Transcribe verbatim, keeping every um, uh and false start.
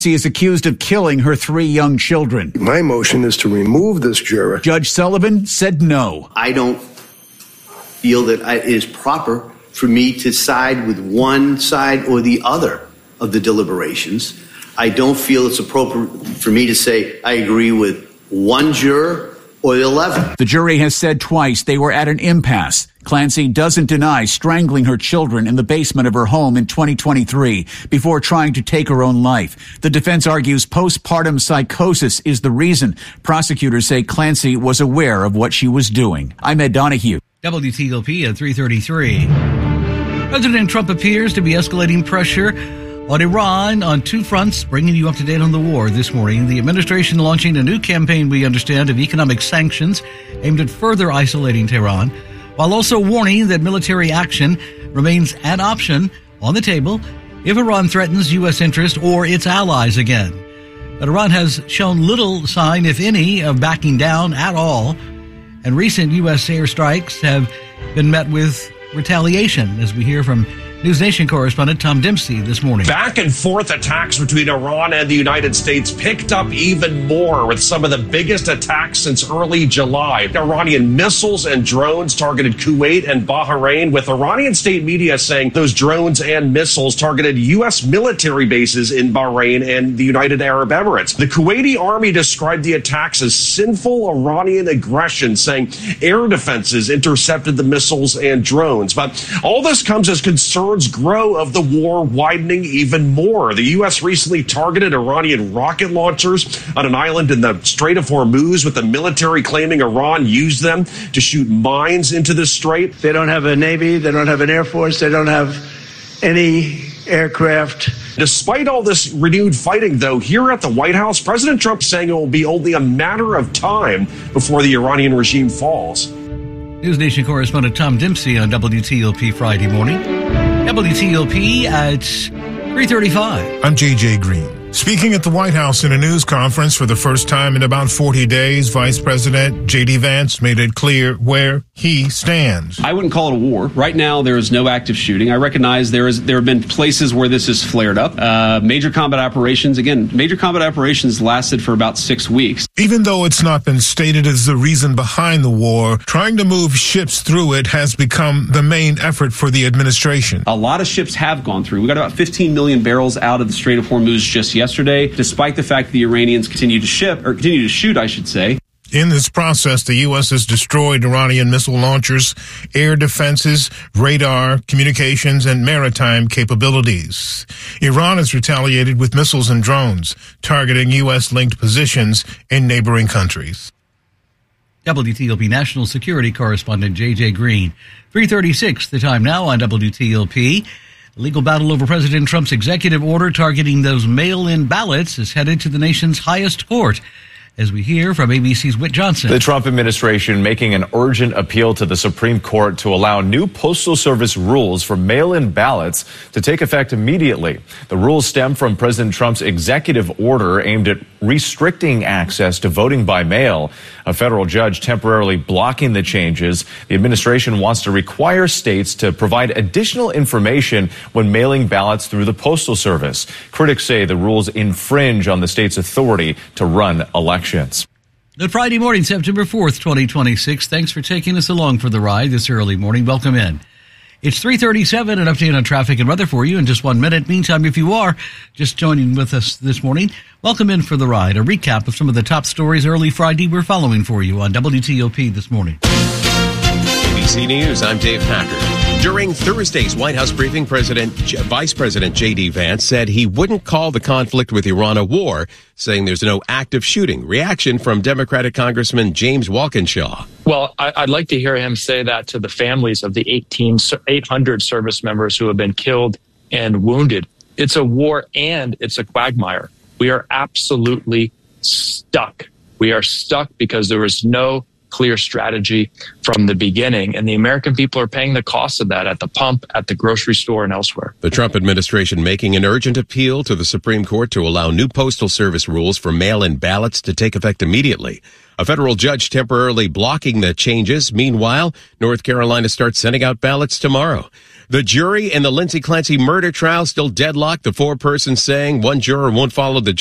She is accused of killing her three young children. My motion is to remove this juror. Judge Sullivan said no. I don't feel that it is proper for me to side with one side or the other of the deliberations. I don't feel it's appropriate for me to say I agree with one juror or the eleven. The jury has said twice they were at an impasse. Clancy doesn't deny strangling her children in the basement of her home in twenty twenty-three before trying to take her own life. The defense argues postpartum psychosis is the reason. Prosecutors say Clancy was aware of what she was doing. I'm Ed Donahue. W T O P at three thirty-three. President Trump appears to be escalating pressure on Iran on two fronts, bringing you up to date on the war this morning. The administration launching a new campaign, we understand, of economic sanctions aimed at further isolating Tehran, while also warning that military action remains an option on the table if Iran threatens U S interest or its allies again. But Iran has shown little sign, if any, of backing down at all, and recent U S airstrikes have been met with retaliation, as we hear from News Nation correspondent Tom Dempsey this morning. Back and forth attacks between Iran and the United States picked up even more, with some of the biggest attacks since early July. Iranian missiles and drones targeted Kuwait and Bahrain, with Iranian state media saying those drones and missiles targeted U S military bases in Bahrain and the United Arab Emirates. The Kuwaiti army described the attacks as sinful Iranian aggression, saying air defenses intercepted the missiles and drones. But all this comes as concern grow of the war widening even more. The U S recently targeted Iranian rocket launchers on an island in the Strait of Hormuz, with the military claiming Iran used them to shoot mines into the strait. They don't have a navy, they don't have an air force, they don't have any aircraft. Despite all this renewed fighting, though, here at the White House, President Trump saying it will be only a matter of time before the Iranian regime falls. News Nation correspondent Tom Dempsey on W T O P Friday morning. W T O P at three thirty-five. I'm J J Green. Speaking at the White House in a news conference for the first time in about forty days, Vice President J D Vance made it clear where he stands. I wouldn't call it a war. Right now, there is no active shooting. I recognize there is there have been places where this has flared up. Uh, major combat operations, again, major combat operations lasted for about six weeks. Even though it's not been stated as the reason behind the war, trying to move ships through it has become the main effort for the administration. A lot of ships have gone through. We got about fifteen million barrels out of the Strait of Hormuz just yesterday, despite the fact the Iranians continue to ship, or continue to shoot, I should say. In this process, the U S has destroyed Iranian missile launchers, air defenses, radar, communications, and maritime capabilities. Iran has retaliated with missiles and drones, targeting U S-linked positions in neighboring countries. W T O P National Security Correspondent J J Green. three thirty-six, the time now on W T O P. The legal battle over President Trump's executive order targeting those mail-in ballots is headed to the nation's highest court, as we hear from A B C's Whit Johnson. The Trump administration making an urgent appeal to the Supreme Court to allow new Postal Service rules for mail-in ballots to take effect immediately. The rules stem from President Trump's executive order aimed at restricting access to voting by mail. A federal judge temporarily blocking the changes. The administration wants to require states to provide additional information when mailing ballots through the Postal Service. Critics say the rules infringe on the state's authority to run elections. Good Friday morning, September fourth, twenty twenty-six. Thanks for taking us along for the ride this early morning. Welcome in. It's three thirty-seven, an update on traffic and weather for you in just one minute. Meantime, if you are just joining with us this morning, welcome in for the ride. A recap of some of the top stories early Friday we're following for you on W T O P this morning. A B C News, I'm Dave Packard. During Thursday's White House briefing, President, Vice President J D Vance said he wouldn't call the conflict with Iran a war, saying there's no active shooting. Reaction from Democratic Congressman James Walkinshaw. Well, I'd like to hear him say that to the families of the eighteen, eight hundred service members who have been killed and wounded. It's a war and it's a quagmire. We are absolutely stuck. We are stuck because there was no clear strategy from the beginning, and the American people are paying the cost of that at the pump, at the grocery store, and elsewhere. The Trump administration making an urgent appeal to the Supreme Court to allow new Postal Service rules for mail-in ballots to take effect immediately. A federal judge temporarily blocking the changes. Meanwhile, North Carolina starts sending out ballots tomorrow. The jury in the Lindsay Clancy murder trial still deadlocked. The four persons saying one juror won't follow the